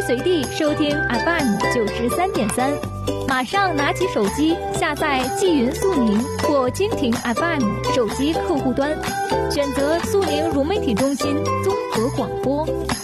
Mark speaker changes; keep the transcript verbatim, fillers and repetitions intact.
Speaker 1: 随地收听 F M 九十三点三，马上拿起手机下载纪云速宁或蜻蜓 F M 手机客户端，选择速宁融媒体中心综合广播。